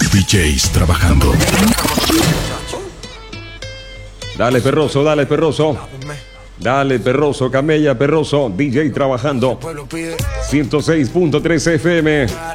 DJs trabajando. Dale, Perroso, dale, Perroso. Dale, Perroso, Camella, Perroso, DJ trabajando. 106.3 FM.